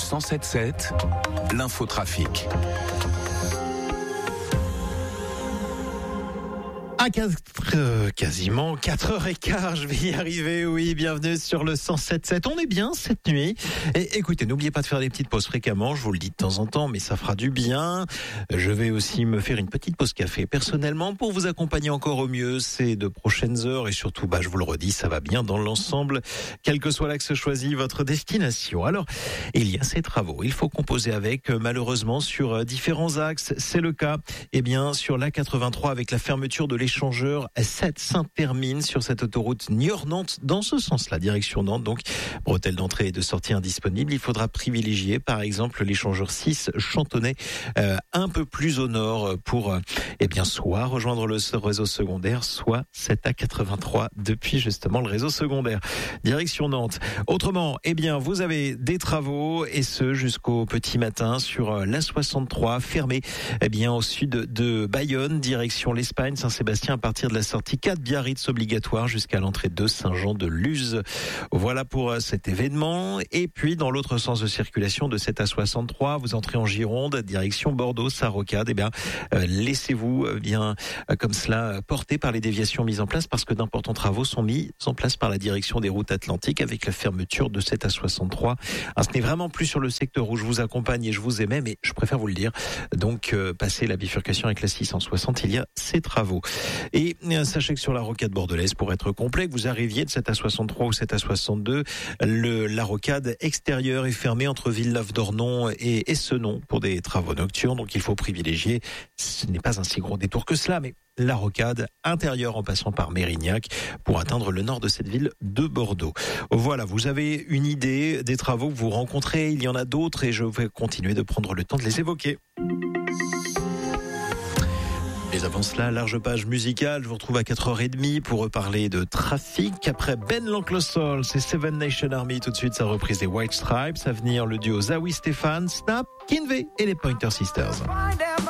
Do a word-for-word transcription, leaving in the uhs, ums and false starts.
cent sept sept, l'infotrafic. À quatre, euh, quasiment quatre heures quinze, je vais y arriver, oui, bienvenue sur le cent sept sept. On est bien cette nuit. Et écoutez, n'oubliez pas de faire des petites pauses fréquemment, je vous le dis de temps en temps, mais ça fera du bien. Je vais aussi me faire une petite pause café personnellement pour vous accompagner encore au mieux ces deux prochaines heures et surtout, bah, je vous le redis, ça va bien dans l'ensemble, quel que soit l'axe choisi, votre destination. Alors, il y a ces travaux, il faut composer avec, malheureusement, sur différents axes. C'est le cas, eh bien, sur l'A quatre-vingt-trois avec la fermeture de l'échangeur sept Saint-Hermine sur cette autoroute Niort-Nantes dans ce sens-là, direction Nantes. Donc, bretelle d'entrée et de sortie indisponible. Il faudra privilégier, par exemple, l'échangeur six Chantonnay, euh, un peu plus au nord pour, euh, eh bien, soit rejoindre le réseau secondaire, soit cette A quatre-vingt-trois depuis justement le réseau secondaire. Direction Nantes. Autrement, eh bien, vous avez des travaux et ce jusqu'au petit matin sur l'A soixante-trois fermé, eh bien, au sud de Bayonne, direction l'Espagne, Saint-Sébastien, à partir de la sortie quatre Biarritz obligatoire jusqu'à l'entrée de Saint-Jean-de-Luz. Voilà pour cet événement. Et puis, dans l'autre sens de circulation de cette A soixante-trois, vous entrez en Gironde, direction Bordeaux, Sarrocade. Eh bien, euh, laissez-vous euh, bien euh, comme cela porter par les déviations mises en place parce que d'importants travaux sont mis en place par la direction des routes atlantiques avec la fermeture de cette A soixante-trois. Alors, ce n'est vraiment plus sur le secteur où je vous accompagne et je vous aimais, mais je préfère vous le dire. Donc, euh, passer la bifurcation avec la six cent soixante, il y a ces travaux. Et sachez que sur la rocade bordelaise, pour être complet, que vous arriviez de cette A soixante-trois ou cette A soixante-deux, le, la rocade extérieure est fermée entre Villeneuve-d'Ornon et Essenon pour des travaux nocturnes. Donc il faut privilégier, ce n'est pas un si gros détour que cela, mais la rocade intérieure en passant par Mérignac pour atteindre le nord de cette ville de Bordeaux. Voilà, vous avez une idée des travaux que vous rencontrez. Il y en a d'autres et je vais continuer de prendre le temps de les évoquer. Mais avant cela, large page musicale, je vous retrouve à quatre heures trente pour reparler de trafic. Après Ben L'Anclosol, c'est Seven Nation Army, tout de suite sa reprise des White Stripes. À venir, le duo Zawi Stéphane, Snap, Kinvey et les Pointer Sisters.